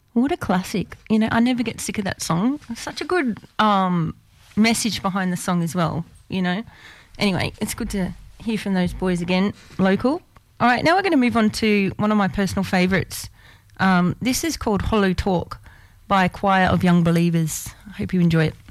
What a classic. You know, I never get sick of that song. Such a good message behind the song as well, you know. Anyway, it's good to hear from those boys again, local. All right, now we're going to move on to one of my personal favourites. This is called Hollow Talk by a choir of young believers. I hope you enjoy it.